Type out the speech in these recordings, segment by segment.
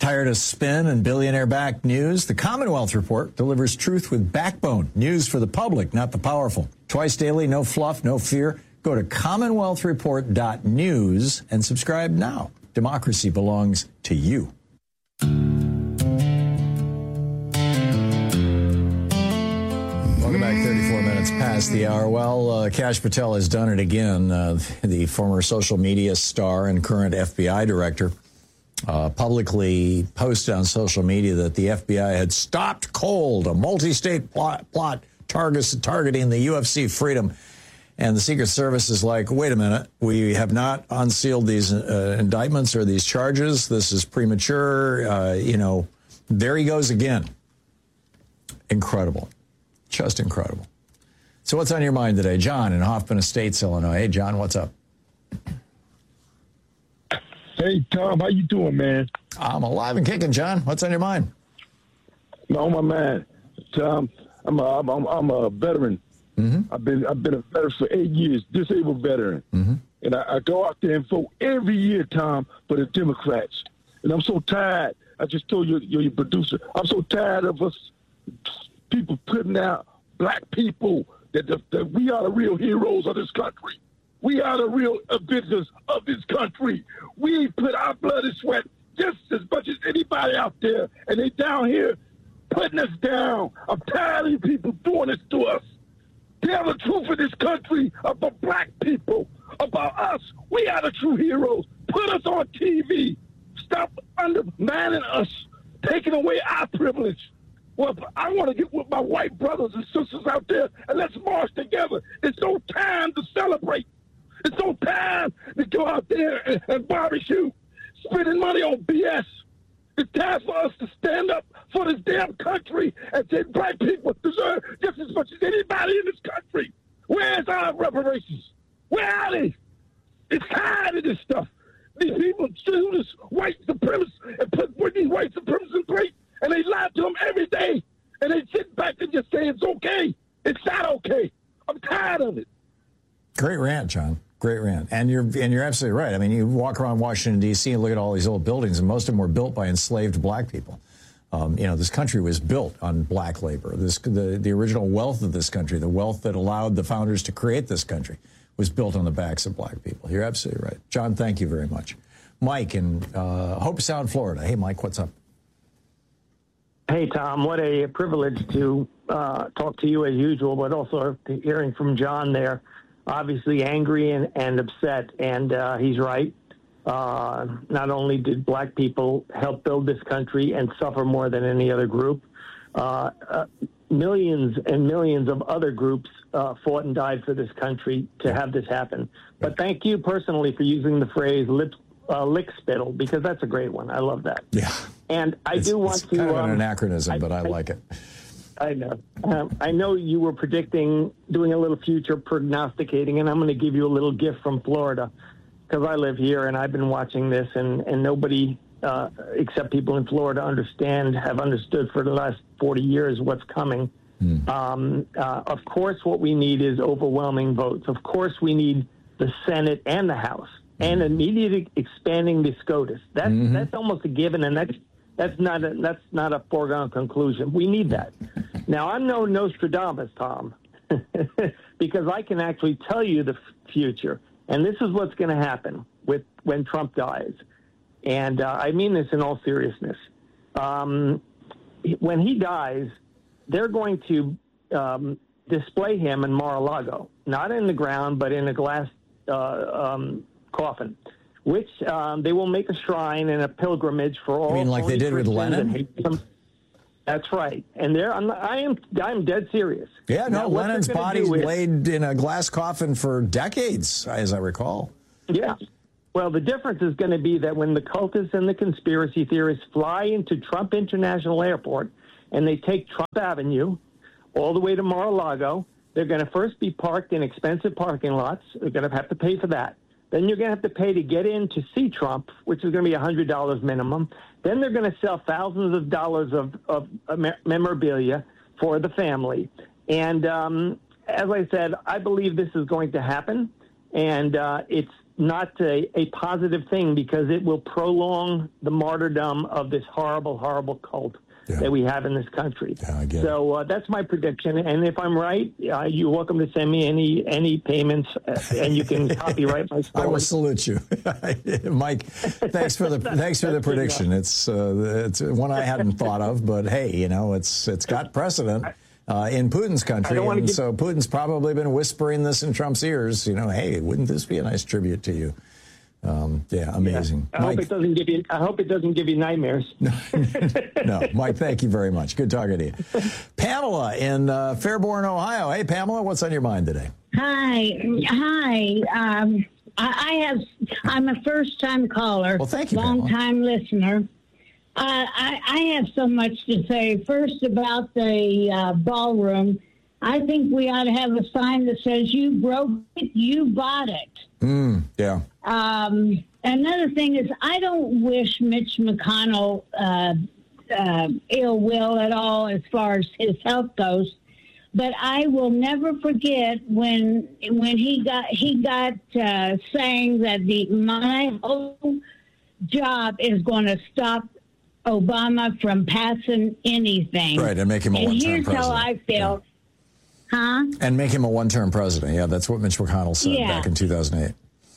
Tired of spin and billionaire-backed news? The Commonwealth Report delivers truth with backbone. News for the public, not the powerful. Twice daily, no fluff, no fear. Go to commonwealthreport.news and subscribe now. Democracy belongs to you. Welcome back. 34 minutes past the hour. Well, Kash Patel has done it again. The former social media star and current FBI director publicly posted on social media that the FBI had stopped cold a multi-state plot targeting the UFC freedom. And the Secret Service is like, wait a minute, we have not unsealed these indictments or these charges. This is premature. There he goes again. Incredible. Just incredible. So what's on your mind today? John in Hoffman Estates, Illinois. Hey, John, what's up? Hey, Tom, how you doing, man? I'm alive and kicking, John. What's on your mind? No, my man, Tom. I'm a veteran. Mm-hmm. I've been a veteran for 8 years, disabled veteran, and I go out there and vote every year, Tom, for the Democrats. And I'm so tired. I just told you, your producer, I'm so tired of us people putting out black people that we are the real heroes of this country. We are the real avengers of this country. We put our blood and sweat just as much as anybody out there, and they down here putting us down. I'm tired of people doing this to us. Tell the truth of this country about black people, about us. We are the true heroes. Put us on TV. Stop undermining us, taking away our privilege. Well, I want to get with my white brothers and sisters out there, and let's march together. It's no time to celebrate. It's no time to go out there and barbecue, spending money on BS. It's time for us to stand up for this damn country and say black people deserve just as much as anybody in this country. Where's our reparations? Where are they? It's tired of this stuff. These people do this white supremacists and put these white supremacists in place, and they lie to them every day. And they sit back and just say it's okay. It's not okay. I'm tired of it. Great rant, John. Great rant. And you're absolutely right. I mean, you walk around Washington, D.C. and look at all these old buildings, and most of them were built by enslaved black people. This country was built on black labor. The original wealth of this country, the wealth that allowed the founders to create this country, was built on the backs of black people. You're absolutely right. John, thank you very much. Mike in Hope Sound, Florida. Hey, Mike, what's up? Hey, Tom, what a privilege to talk to you as usual, but also hearing from John there. Obviously angry and upset, and he's right. Not only did black people help build this country and suffer more than any other group, millions and millions of other groups fought and died for this country to have this happen. But thank you personally for using the phrase lick spittle, because that's a great one. I love that. Yeah. And I do want to... It's kind of an anachronism, but I like it. I know. I know you were doing a little future prognosticating, and I'm going to give you a little gift from Florida, because I live here and I've been watching this, and nobody except people in Florida have understood for the last 40 years what's coming. Of course, what we need is overwhelming votes. Of course, we need the Senate and the House, and immediately expanding the SCOTUS. That's almost a given, and that's not a foregone conclusion. We need that. Now, I'm no Nostradamus, Tom, because I can actually tell you the future. And this is what's going to happen when Trump dies. And I mean this in all seriousness. When he dies, they're going to display him in Mar-a-Lago, not in the ground, but in a glass coffin, which they will make a shrine and a pilgrimage for all. You mean like they did with Lenin? That's right. And I'm dead serious. Yeah, no, Lenin's body laid in a glass coffin for decades, as I recall. Yeah. Well, the difference is going to be that when the cultists and the conspiracy theorists fly into Trump International Airport and they take Trump Avenue all the way to Mar-a-Lago, they're going to first be parked in expensive parking lots. They're going to have to pay for that. Then you're going to have to pay to get in to see Trump, which is going to be $100 minimum. Then they're going to sell thousands of dollars of memorabilia for the family. And as I said, I believe this is going to happen. And not a positive thing, because it will prolong the martyrdom of this horrible, horrible cult that we have in this country. Yeah, I get so that's my prediction. And if I'm right, you're welcome to send me any payments, and you can copyright my story. I will salute you, Mike. Thanks for the prediction. It's one I hadn't thought of, but hey, it's got precedent in Putin's country, and so Putin's probably been whispering this in Trump's ears. Hey, wouldn't this be a nice tribute to you? Amazing. Yeah. I hope it doesn't give you nightmares. No, Mike, thank you very much. Good talking to you. Pamela in Fairborn, Ohio. Hey, Pamela, what's on your mind today? Hi. I'm a first-time caller. Well, thank you, long-time listener. I have so much to say. First, about the ballroom. I think we ought to have a sign that says, "You broke it, you bought it." Yeah. Another thing is, I don't wish Mitch McConnell ill will at all as far as his health goes, but I will never forget when he got saying that my whole job is going to stop Obama from passing anything. Right, and make him a one-term president. And here's how I feel. Huh? And make him a one-term president. Yeah, that's what Mitch McConnell said back in 2008.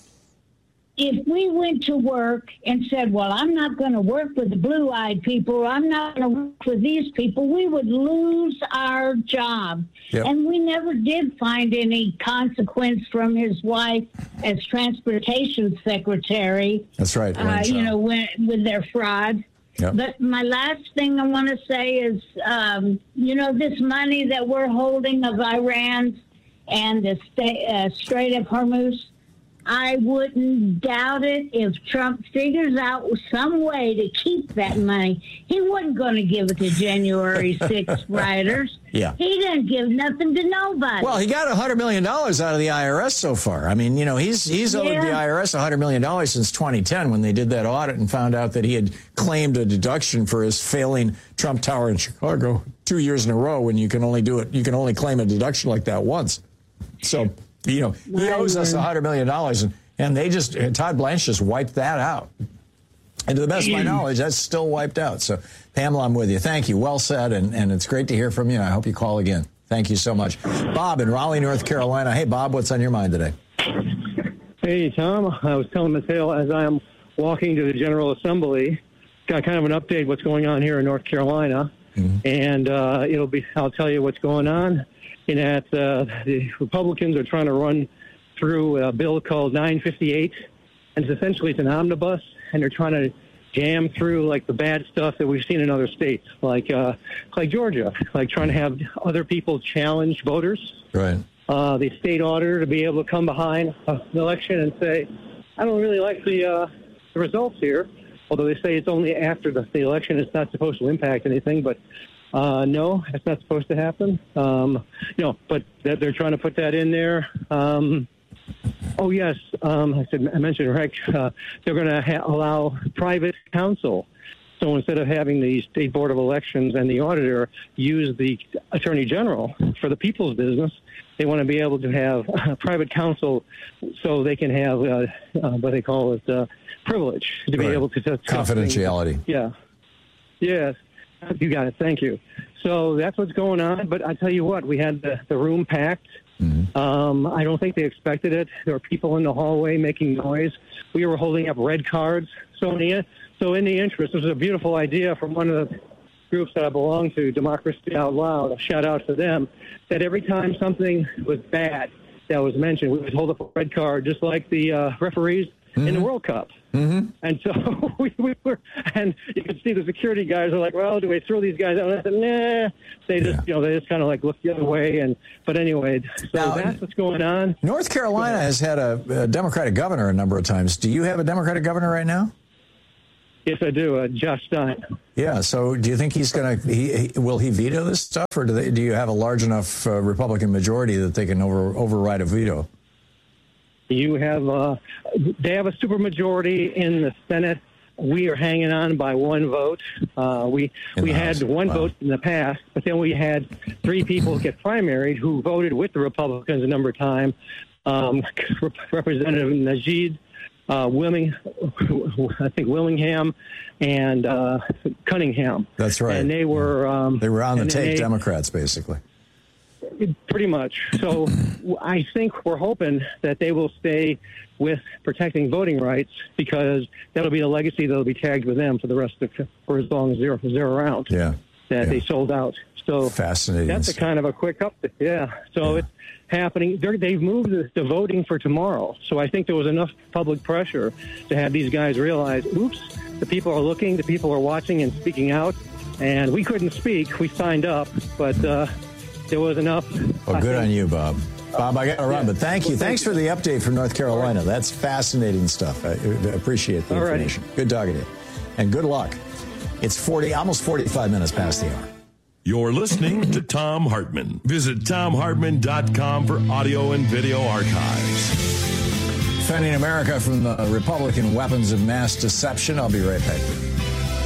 If we went to work and said, well, I'm not going to work with the blue-eyed people, I'm not going to work with these people, we would lose our job. Yep. And we never did find any consequence from his wife as transportation secretary. That's right. With their fraud. Yep. But my last thing I want to say is, this money that we're holding of Iran and the Strait of Hormuz, I wouldn't doubt it if Trump figures out some way to keep that money. He wasn't going to give it to January 6th rioters. Yeah. He didn't give nothing to nobody. Well, he got $100 million out of the IRS so far. I mean, he's owed the IRS $100 million since 2010 when they did that audit and found out that he had claimed a deduction for his failing Trump Tower in Chicago 2 years in a row when you can only claim a deduction like that once. So, he owes us $100 million, and Todd Blanche just wiped that out. And to the best of my knowledge, that's still wiped out. So, Pamela, I'm with you. Thank you. Well said, and it's great to hear from you. I hope you call again. Thank you so much. Bob in Raleigh, North Carolina. Hey, Bob, what's on your mind today? Hey, Tom. I was telling Mateo as I am walking to the General Assembly, got kind of an update what's going on here in North Carolina, and I'll tell you what's going on. In that the Republicans are trying to run through a bill called 958, and it's an omnibus, and they're trying to jam through like the bad stuff that we've seen in other states, like Georgia, like trying to have other people challenge voters. Right. The state auditor to be able to come behind an election and say, I don't really like the results here, although they say it's only after the election, it's not supposed to impact anything, but. No, that's not supposed to happen. But they're trying to put that in there. Oh, yes. I mentioned, Rick, they're going to allow private counsel. So instead of having the State Board of Elections and the auditor use the Attorney General for the people's business, they want to be able to have private counsel so they can have what they call it privilege to be able to confidentiality. Yeah. Yes. You got it. Thank you. So that's what's going on. But I tell you what, we had the room packed. I don't think they expected it. There were people in the hallway making noise. We were holding up red cards. So in the interest, this was a beautiful idea from one of the groups that I belong to, Democracy Out Loud. A shout out to them. That every time something was bad that was mentioned, we would hold up a red card, just like the referees in the World Cup. And so we were, and you could see the security guys are like, well, do we throw these guys out? And I said, nah. They just, they just kind of like look the other way. But anyway, so now, that's what's going on. North Carolina has had a Democratic governor a number of times. Do you have a Democratic governor right now? Yes, I do. Josh Stein. Yeah. So do you think he's going to, will he veto this stuff, or do you have a large enough Republican majority that they can override a veto? You have, they have a supermajority in the Senate. We are hanging on by one vote. We had one vote in the past, but then we had three people get primaried who voted with the Republicans a number of times. Representative Najid Willingham and Cunningham. That's right. And they were on the take, Democrats, basically. Pretty much. So I think we're hoping that they will stay with protecting voting rights, because that'll be a legacy that'll be tagged with them for as long as they're around. Yeah. They sold out. So fascinating. That's a kind of a quick update. Yeah. So it's happening. They've moved the voting for tomorrow. So I think there was enough public pressure to have these guys realize, oops, the people are looking, the people are watching and speaking out. And we couldn't speak. We signed up, but there was enough. Well, good on you, Bob. Bob, I got to run, but thank you. Thanks for the update from North Carolina. That's fascinating stuff. I appreciate the information. Good talking to you. And good luck. It's almost 45 minutes past the hour. You're listening to Thom Hartmann. Visit ThomHartmann.com for audio and video archives. Defending America from the Republican weapons of mass deception. I'll be right back.